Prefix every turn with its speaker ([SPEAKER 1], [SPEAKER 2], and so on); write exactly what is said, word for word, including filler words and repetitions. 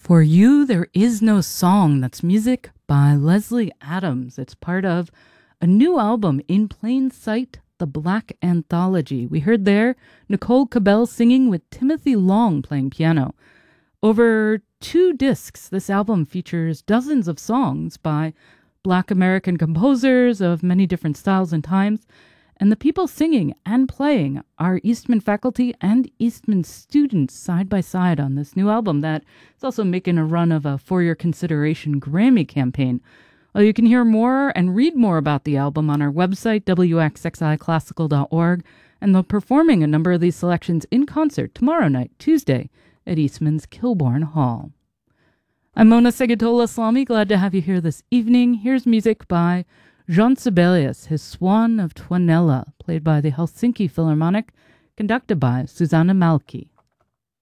[SPEAKER 1] For You, There Is No Song. That's music by Leslie Adams. It's part of a new album, In Plain Sight, The Black Anthology. We heard there Nicole Cabell singing with Timothy Long playing piano. Over two discs, this album features dozens of songs by Black American composers of many different styles and times. And the people singing and playing are Eastman faculty and Eastman students side by side on this new album that is also making a run of a For Your Consideration Grammy campaign. Well, you can hear more and read more about the album on our website, w x x i classical dot org, and they're performing a number of these selections in concert tomorrow night, Tuesday, at Eastman's Kilbourne Hall. I'm Mona Segatola-Slamy, glad to have you here this evening. Here's music by Jean Sibelius, his Swan of Tuonela, played by the Helsinki Philharmonic, conducted by Susanna Malki.